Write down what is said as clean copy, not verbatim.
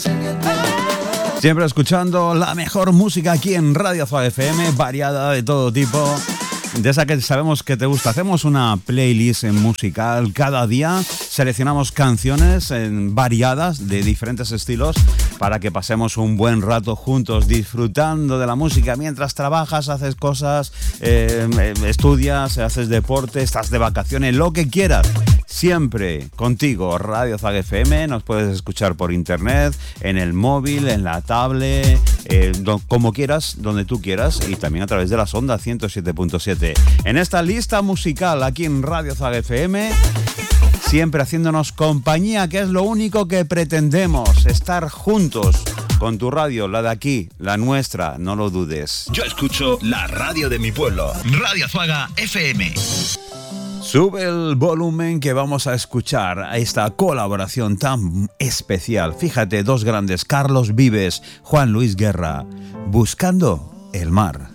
Siempre escuchando la mejor música aquí en Radio Azua FM, variada de todo tipo, de esa que sabemos que te gusta. Hacemos una playlist musical cada día, seleccionamos canciones variadas de diferentes estilos para que pasemos un buen rato juntos disfrutando de la música mientras trabajas, haces cosas, estudias, haces deporte, estás de vacaciones, lo que quieras. Siempre contigo, Radio Zag FM, nos puedes escuchar por internet, en el móvil, en la tablet, como quieras, donde tú quieras, y también a través de las ondas 107.7. En esta lista musical aquí en Radio Zag FM, siempre haciéndonos compañía, que es lo único que pretendemos, estar juntos con tu radio, la de aquí, la nuestra, no lo dudes. Yo escucho la radio de mi pueblo, Radio Azua FM. Sube el volumen que vamos a escuchar esta colaboración tan especial. Fíjate, dos grandes, Carlos Vives, Juan Luis Guerra, Buscando el mar.